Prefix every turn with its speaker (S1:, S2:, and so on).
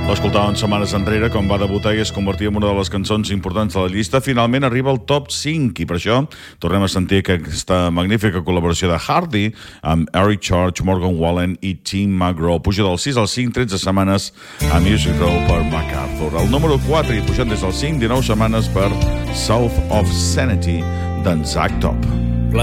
S1: L'escoltàvem setmanes enrere, quan va debutar i es convertia en una de les cançons importants de la llista. Finalment arriba al top 5 i per això tornem a sentir aquesta magnífica col·laboració de Hardy amb Eric Church, Morgan Wallen i Tim McGraw. Puja del 6 al 5, 13 setmanes a Music Row per MacArthur. El número 4 i pujant des del 5, 19 setmanes per South of Sanity d'en Zach Top.